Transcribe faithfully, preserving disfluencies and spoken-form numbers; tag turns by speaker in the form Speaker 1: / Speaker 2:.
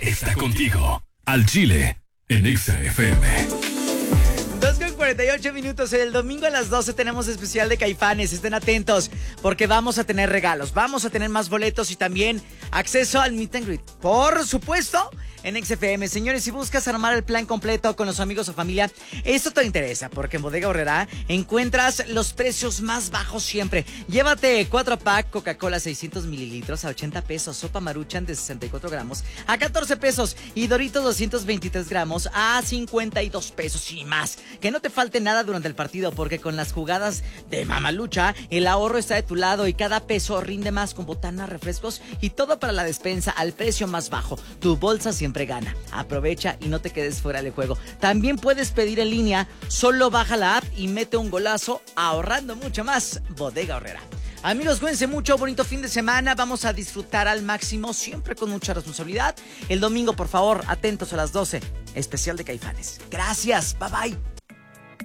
Speaker 1: está contigo. Al Chile, en Exa F M.
Speaker 2: dos con cuarenta y ocho minutos. El domingo a las doce tenemos especial de Caifanes. Estén atentos porque vamos a tener regalos, vamos a tener más boletos y también acceso al Meet and Greet. Por supuesto, en X F M. Señores, si buscas armar el plan completo con los amigos o familia, esto te interesa porque en Bodega Aurrerá encuentras los precios más bajos siempre. Llévate cuatro pack Coca-Cola seiscientos mililitros a ochenta pesos, sopa Maruchan de sesenta y cuatro gramos a catorce pesos y Doritos doscientos veintitrés gramos a cincuenta y dos pesos y más. Que no te falte nada durante el partido porque con las jugadas de Mamalucha el ahorro está de tu lado y cada peso rinde más con botanas, refrescos y todo para la despensa al precio más bajo. Tu bolsa siempre gana. Aprovecha y no te quedes fuera del juego. También puedes pedir en línea, solo baja la app y mete un golazo ahorrando mucho más. Bodega Aurrerá. Amigos, cuídense mucho, bonito fin de semana, vamos a disfrutar al máximo, siempre con mucha responsabilidad. El domingo, por favor, atentos a las doce, especial de Caifanes. Gracias, bye bye.